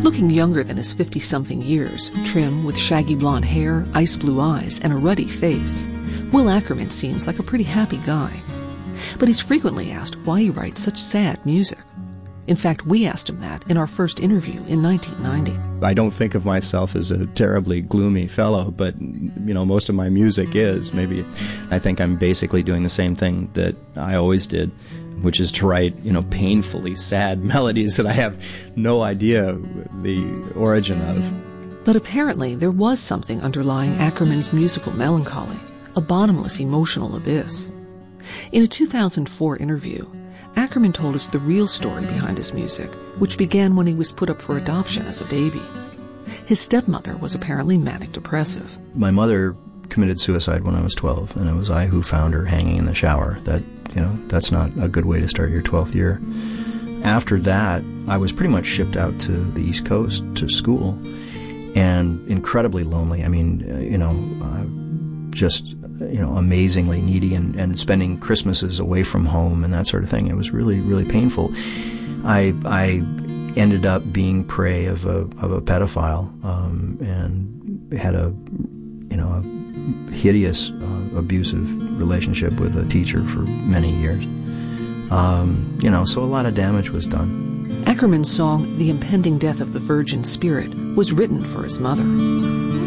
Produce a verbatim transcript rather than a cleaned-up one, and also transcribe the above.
Looking younger than his fifty-something years, trim with shaggy blonde hair, ice blue eyes, and a ruddy face, Will Ackerman seems like a pretty happy guy. But he's frequently asked why he writes such sad music. In fact, we asked him that in our first interview in nineteen ninety. I don't think of myself as a terribly gloomy fellow, but, you know, most of my music is. Maybe I think I'm basically doing the same thing that I always did, which is to write, you know, painfully sad melodies that I have no idea the origin of. But apparently there was something underlying Ackerman's musical melancholy, a bottomless emotional abyss. In a two thousand four interview, Ackerman told us the real story behind his music, which began when he was put up for adoption as a baby. His stepmother was apparently manic-depressive. My mother committed suicide when I was twelve, and it was I who found her hanging in the shower. That, you know, that's not a good way to start your twelfth year. After that, I was pretty much shipped out to the East Coast to school, and incredibly lonely. I mean, uh, you know, uh, just... you know, amazingly needy and, and spending Christmases away from home and that sort of thing. It was really, really painful. I I ended up being prey of a of a pedophile um, and had a you know a hideous uh, abusive relationship with a teacher for many years. Um, you know, so a lot of damage was done. Ackerman's song "The Impending Death of the Virgin Spirit" was written for his mother.